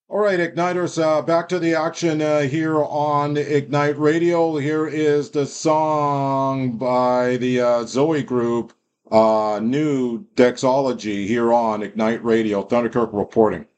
All right, Igniters, back to the action here on Ignite Radio. Here is the song by the Zoe Group, New Dexology, here on Ignite Radio. Thunderkirk reporting.